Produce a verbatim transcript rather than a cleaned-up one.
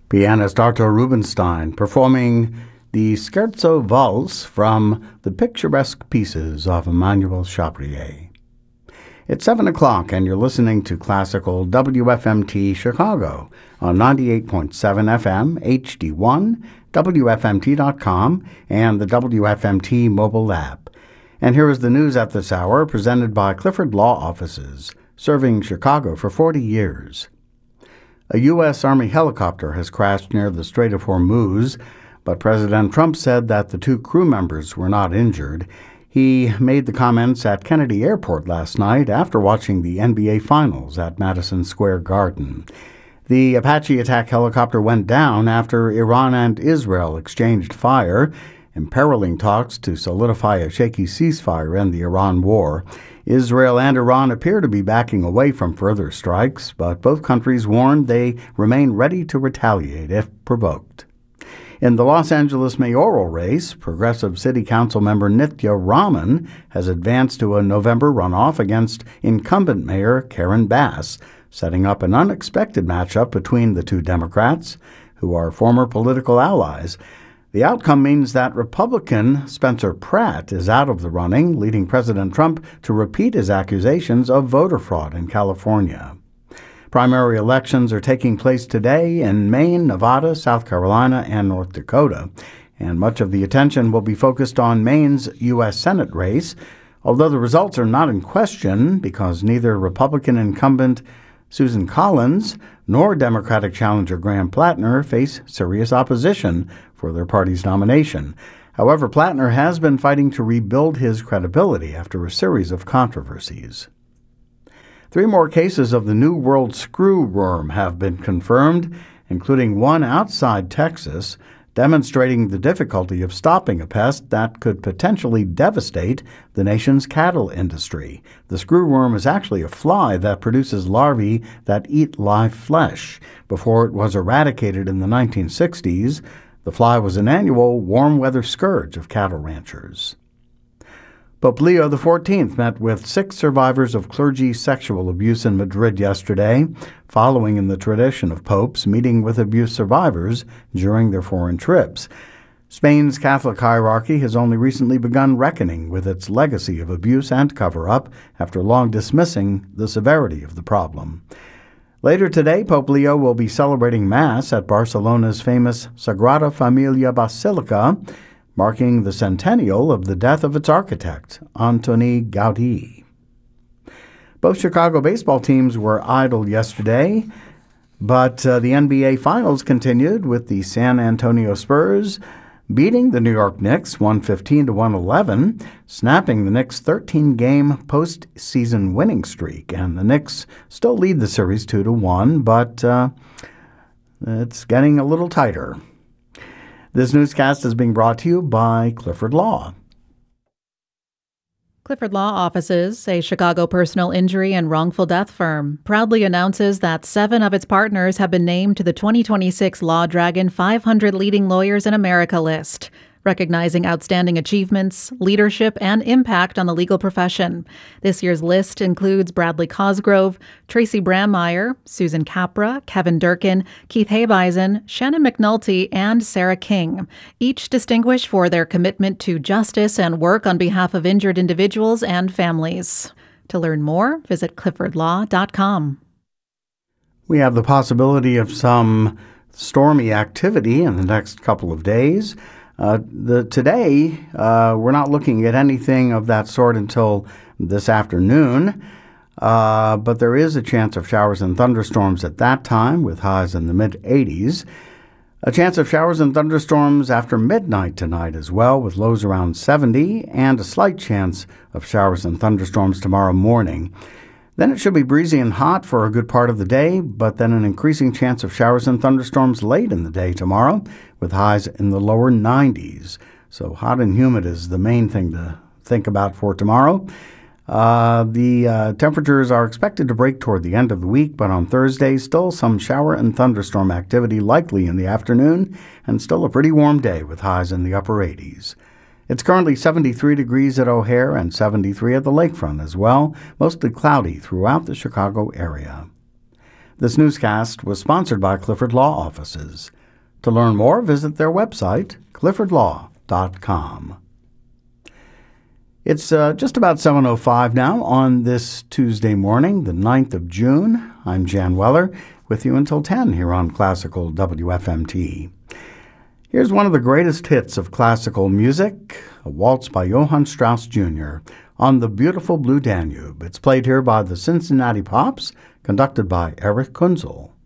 Pianist Artur Rubinstein performing the Scherzo Valse from the picturesque pieces of Emmanuel Chabrier. It's seven o'clock and you're listening to Classical W F M T Chicago on ninety-eight point seven F M, H D one, W F M T dot com, and the W F M T mobile app. And here is the news at this hour presented by Clifford Law Offices, serving Chicago for forty years. A U S Army helicopter has crashed near the Strait of Hormuz, but President Trump said that the two crew members were not injured. He made the comments at Kennedy Airport last night after watching the N B A Finals at Madison Square Garden. The Apache attack helicopter went down after Iran and Israel exchanged fire, imperiling talks to solidify a shaky ceasefire in the Iran war. Israel and Iran appear to be backing away from further strikes, but both countries warned they remain ready to retaliate if provoked. In the Los Angeles mayoral race, Progressive City Council member Nithya Raman has advanced to a November runoff against incumbent Mayor Karen Bass, setting up an unexpected matchup between the two Democrats, who are former political allies. The outcome means that Republican Spencer Pratt is out of the running, leading President Trump to repeat his accusations of voter fraud in California. Primary elections are taking place today in Maine, Nevada, South Carolina, and North Dakota, and much of the attention will be focused on Maine's U S Senate race, although the results are not in question because neither Republican incumbent Susan Collins nor Democratic challenger Graham Plattner face serious opposition for their party's nomination. However, Plattner has been fighting to rebuild his credibility after a series of controversies. Three more cases of the New World screw worm have been confirmed, including one outside Texas, demonstrating the difficulty of stopping a pest that could potentially devastate the nation's cattle industry. The screwworm is actually a fly that produces larvae that eat live flesh. Before it was eradicated in the nineteen sixties, the fly was an annual warm-weather scourge of cattle ranchers. Pope Leo the fourteenth met with six survivors of clergy sexual abuse in Madrid yesterday, following in the tradition of popes meeting with abuse survivors during their foreign trips. Spain's Catholic hierarchy has only recently begun reckoning with its legacy of abuse and cover-up after long dismissing the severity of the problem. Later today, Pope Leo will be celebrating Mass at Barcelona's famous Sagrada Familia Basilica, marking the centennial of the death of its architect, Antoni Gaudí. Both Chicago baseball teams were idle yesterday, but uh, the N B A Finals continued with the San Antonio Spurs beating the New York Knicks one fifteen to one eleven, snapping the Knicks' thirteen-game postseason winning streak. And the Knicks still lead the series two to one, but uh, it's getting a little tighter. This newscast is being brought to you by Clifford Law. Clifford Law Offices, a Chicago personal injury and wrongful death firm, proudly announces that seven of its partners have been named to the twenty twenty-six Law Dragon five hundred Leading Lawyers in America list, recognizing outstanding achievements, leadership, and impact on the legal profession. This year's list includes Bradley Cosgrove, Tracy Brammeyer, Susan Capra, Kevin Durkin, Keith Habeisen, Shannon McNulty, and Sarah King, each distinguished for their commitment to justice and work on behalf of injured individuals and families. To learn more, visit clifford law dot com. We have the possibility of some stormy activity in the next couple of days. Uh, the, today, uh, we're not looking at anything of that sort until this afternoon, uh, but there is a chance of showers and thunderstorms at that time with highs in the mid eighties. A chance of showers and thunderstorms after midnight tonight as well with lows around seventy, and a slight chance of showers and thunderstorms tomorrow morning. Then it should be breezy and hot for a good part of the day, but then an increasing chance of showers and thunderstorms late in the day tomorrow, with highs in the lower nineties. So hot and humid is the main thing to think about for tomorrow. Uh, the uh, temperatures are expected to break toward the end of the week, but on Thursday, still some shower and thunderstorm activity likely in the afternoon, and still a pretty warm day with highs in the upper eighties. It's currently seventy-three degrees at O'Hare and seventy-three at the lakefront as well, mostly cloudy throughout the Chicago area. This newscast was sponsored by Clifford Law Offices, To learn more, visit their website, clifford law dot com. It's uh, just about seven oh five now on this Tuesday morning, the ninth of June. I'm Jan Weller, with you until ten here on Classical W F M T. Here's one of the greatest hits of classical music, a waltz by Johann Strauss Junior on the beautiful Blue Danube. It's played here by the Cincinnati Pops, conducted by Erich Kunzel.